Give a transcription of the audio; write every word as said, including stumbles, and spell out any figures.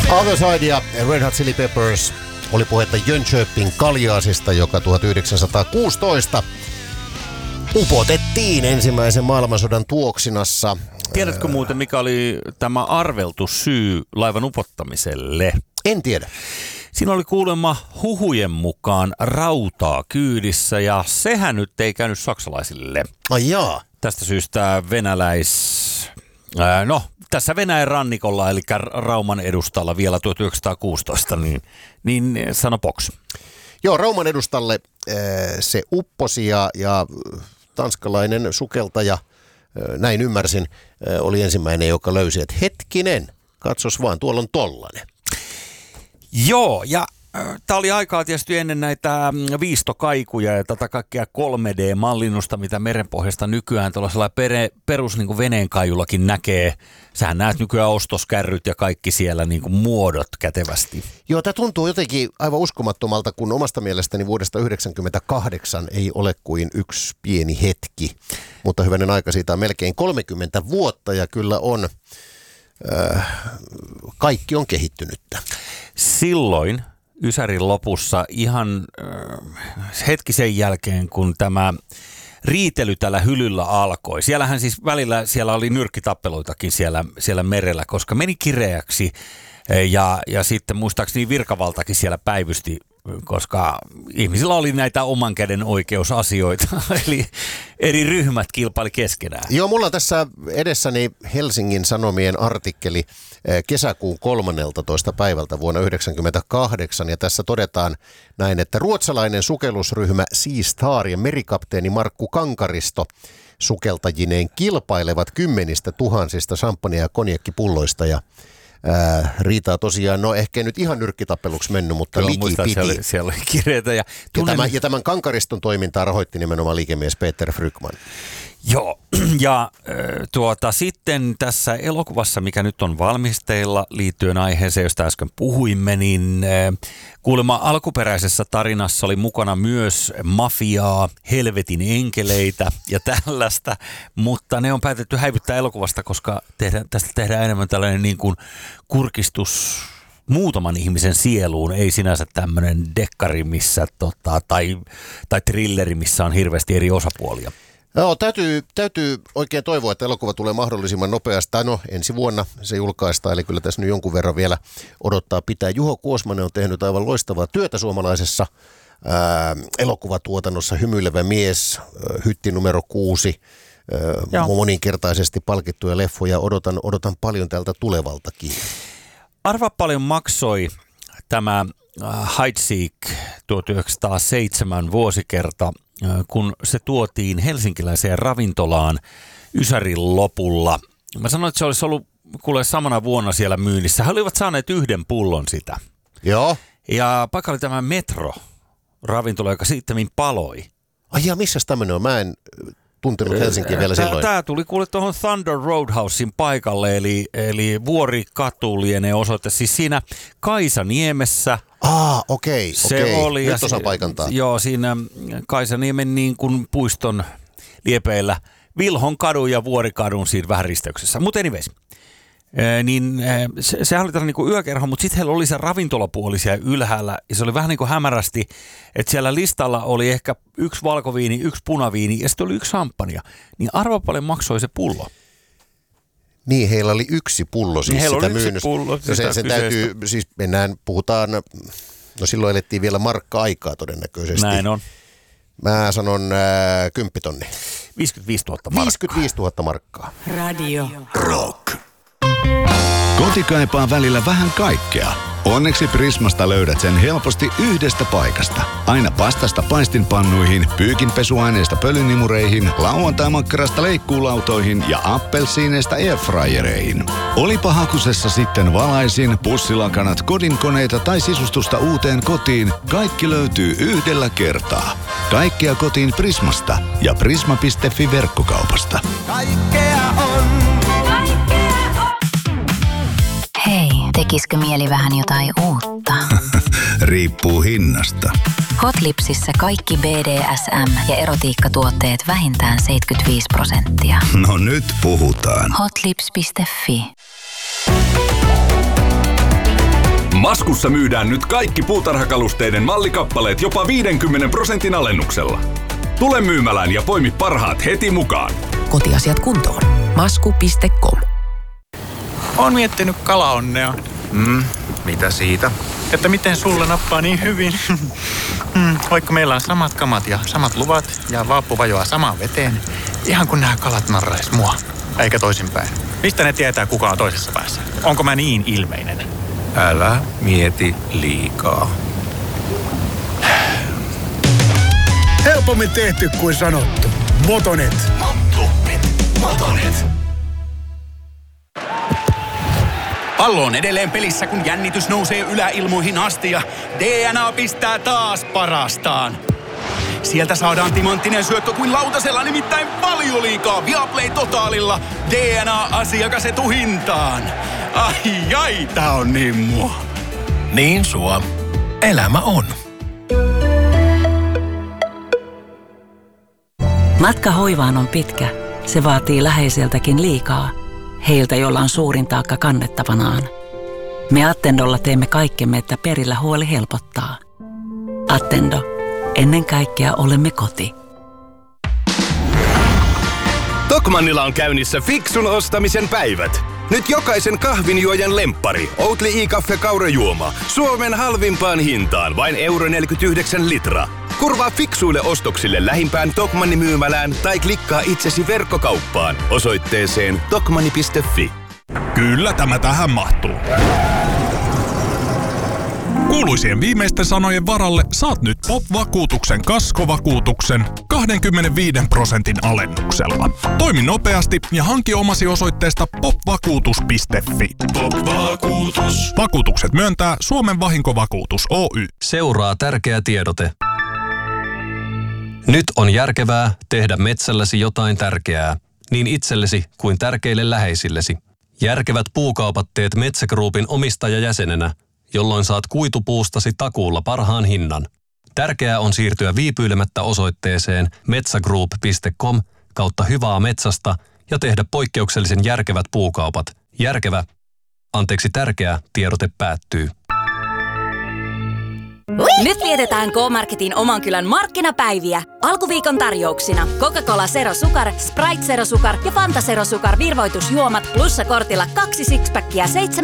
Other Side ja Red Hot Chili Peppers oli puhetta Jönköping Kaljaasista, joka tuhatyhdeksänsataakuusitoista upotettiin ensimmäisen maailmansodan tuoksinassa. Tiedätkö muuten, mikä oli tämä arveltu syy laivan upottamiselle? En tiedä. Siinä oli kuulemma huhujen mukaan rautaa kyydissä ja sehän nyt ei käynyt saksalaisille. Ai jaa. Tästä syystä venäläis... Ää, no, tässä Venäjän rannikolla, eli Rauman edustalla vielä tuhatyhdeksänsataakuusitoista, niin, niin sano box. Joo, Rauman edustalle äh, se upposi ja, ja tanskalainen sukeltaja, äh, näin ymmärsin, äh, oli ensimmäinen, joka löysi, että hetkinen, katsos vaan, tuolla on tollanen. Joo, ja tämä oli aikaa tietysti ennen näitä viistokaikuja ja tätä kaikkea kolme D-mallinnusta, mitä merenpohjasta nykyään tuollaisella pere, perus niin kuin veneenkaijullakin näkee. Sähän näet nykyään ostoskärryt ja kaikki siellä niin kuin muodot kätevästi. Joo, tämä tuntuu jotenkin aivan uskomattomalta, kun omasta mielestäni vuodesta yhdeksänkymmentäkahdeksan ei ole kuin yksi pieni hetki. Mutta hyvänen aika, siitä on melkein kolmekymmentä vuotta ja kyllä on, äh, kaikki on kehittynyttä. Silloin Ysärin lopussa ihan äh, hetki sen jälkeen, kun tämä riitely tällä hylyllä alkoi. Siellähän siis välillä siellä oli nyrkkitappeluitakin siellä, siellä merellä, koska meni kireäksi ja, ja sitten muistaakseni virkavaltakin siellä päivysti, koska ihmisillä oli näitä oman käden oikeusasioita, eli eri ryhmät kilpaili keskenään. Joo, mulla on tässä edessäni Helsingin Sanomien artikkeli kesäkuun kolmanneltatoista päivältä vuonna yhdeksänkymmentäkahdeksan, ja tässä todetaan näin, että ruotsalainen sukellusryhmä Sea Star ja merikapteeni Markku Kankaristo sukeltajineen kilpailevat kymmenistä tuhansista champagne- ja konjakkipulloista, ja Ää, riitaa tosiaan, no ehkä nyt ihan nyrkkitappeluksi mennyt, mutta Joo, liki muistan, piti. Siellä oli, siellä oli kireitä. Ja, ja, tämän, ja tämän Kankariston toimintaa rahoitti nimenomaan liikemies Peter Frykman. Joo, ja tuota, sitten tässä elokuvassa, mikä nyt on valmisteilla liittyen aiheeseen, josta äsken puhuimme, niin kuulemma alkuperäisessä tarinassa oli mukana myös mafiaa, helvetin enkeleitä ja tällaista, mutta ne on päätetty häivyttää elokuvasta, koska tehdään, tästä tehdään enemmän tällainen niin kuin kurkistus muutaman ihmisen sieluun, ei sinänsä tämmöinen dekkari missä, tota, tai, tai thrilleri, missä on hirveästi eri osapuolia. No, täytyy, täytyy oikein toivoa, että elokuva tulee mahdollisimman nopeasti. Tai no, ensi vuonna se julkaistaan, eli kyllä tässä nyt jonkun verran vielä odottaa pitää. Juho Kuosmanen on tehnyt aivan loistavaa työtä suomalaisessa ää, elokuvatuotannossa. Hymyilevä mies, ää, hytti numero kuusi, ää, moninkertaisesti palkittuja leffoja. Odotan, odotan paljon tältä tulevaltakin. Arva paljon maksoi tämä Hide-Seek tuhatyhdeksänsataaseitsemän vuosikerta, kun se tuotiin helsinkiläiseen ravintolaan Ysärin lopulla. Mä sanoin, että se olisi ollut kuule samana vuonna siellä myynnissä. He olivat saaneet yhden pullon sitä. Joo. Ja paikka oli tämä Metro-ravintola, joka sitten paloi. Ai ja missäs tämmöinen on? Mä en tuntenut Helsinkiä vielä silloin. Tämä tuli kuule tuohon Thunder Roadhousein paikalle, eli, eli Vuorikatu lienee osoite. Siis siinä Kaisaniemessä. Ah, okei, se okei. oli. Nyt osaan paikantaa. Joo, siinä Kaisaniemen niin kuin puiston liepeillä Vilhon kadun ja Vuorikadun siinä vähän risteyksessä. Mutta anyways, ee, niin se, sehän oli tällainen niin kuin yökerho, mutta sitten heillä oli se ravintolapuoli siellä ylhäällä ja se oli vähän niin kuin hämärästi, että siellä listalla oli ehkä yksi valkoviini, yksi punaviini ja sitten oli yksi champagnea. Niin arva paljon maksoi se pullo. Niin, heillä oli yksi pullo siis niin sitä myynnössä. No sen, sen täytyy, siis mennään, puhutaan, no silloin elettiin vielä markka-aikaa todennäköisesti. Näin on. Mä sanon äh, kymppitonni. viisikymmentäviisituhatta markkaa. viisikymmentäviisituhatta markkaa. Radio Rock. Koti kaipaa välillä vähän kaikkea. Onneksi Prismasta löydät sen helposti yhdestä paikasta. Aina pastasta paistinpannuihin, pyykinpesuaineista pölynimureihin, lauantai-makkarasta leikkuulautoihin ja appelsiineista airfryereihin. Olipa hakusessa sitten valaisin, pussilakanat, kodinkoneita tai sisustusta uuteen kotiin, kaikki löytyy yhdellä kertaa. Kaikkea kotiin Prismasta ja prisma piste fi verkkokaupasta. Kaikkea on. Hei, tekisikö mieli vähän jotain uutta? Riippuu hinnasta. Hotlipsissä kaikki B D S M ja erotiikkatuotteet vähintään seitsemänkymmentäviisi prosenttia. No nyt puhutaan. Hotlips piste fi. Maskussa myydään nyt kaikki puutarhakalusteiden mallikappaleet jopa viidenkymmenen prosentin alennuksella. Tule myymälään ja poimi parhaat heti mukaan. Kotiasiat kuntoon. masku piste com. Oon miettinyt kalaonnea. Mm, mitä siitä? Että miten sulla nappaa niin hyvin. mm, vaikka meillä on samat kamat ja samat luvat ja vaappu vajoaa samaan veteen. Ihan kun nämä kalat narrais mua. Eikä toisinpäin. Mistä ne tietää, kuka on toisessa päässä? Onko mä niin ilmeinen? Älä mieti liikaa. Helpommin tehty kuin sanottu. Motonet. Motonet. Motonet. Pallo on edelleen pelissä, kun jännitys nousee yläilmoihin asti ja D N A pistää taas parastaan. Sieltä saadaan timanttinen syöttö kuin lautasella, nimittäin Valioliigaa Viaplay Totaalilla. D N A-asiakas etuhintaan. Ai ai, tää on niin mua. Niin sua. Elämä on. Matka hoivaan on pitkä. Se vaatii läheiseltäkin liikaa. Heiltä, joilla on suurin taakka kannettavanaan. Me Attendolla teemme kaikkemme, että perillä huoli helpottaa. Attendo. Ennen kaikkea olemme koti. Tokmannilla on käynnissä fiksun ostamisen päivät. Nyt jokaisen kahvinjuojan lemppari, Oatly i-kaffe kaurajuoma, Suomen halvimpaan hintaan, vain euro neljäkymmentäyhdeksän litra. Kurvaa fiksuille ostoksille lähimpään Tokmanni myymälään tai klikkaa itsesi verkkokauppaan osoitteeseen tokmanni piste fi. Kyllä tämä tähän mahtuu. Kuuluisien viimeisten sanojen varalle saat nyt Pop-vakuutuksen kaskovakuutuksen kaksikymmentäviisi prosentin alennuksella. Toimi nopeasti ja hanki omasi osoitteesta pop vakuutus piste fi. Pop-vakuutus. Vakuutukset myöntää Suomen vahinkovakuutus Oy. Seuraa tärkeä tiedote. Nyt on järkevää tehdä metsälläsi jotain tärkeää, niin itsellesi kuin tärkeille läheisillesi. Järkevät puukaupat teet Metsä Groupin omistajajäsenenä, jolloin saat kuitupuustasi takuulla parhaan hinnan. Tärkeää on siirtyä viipyilemättä osoitteeseen metsägroup piste com kautta hyvää metsästä ja tehdä poikkeuksellisen järkevät puukaupat. Järkevä, anteeksi tärkeä, tiedote päättyy. Nyt vietetään K-Marketin oman kylän markkinapäiviä. Alkuviikon tarjouksina Coca-Cola Zero Sukar, Sprite Zero Sukar ja Fanta Zero Sukar virvoitusjuomat plussa kortilla kaksi sixpackia seitsemän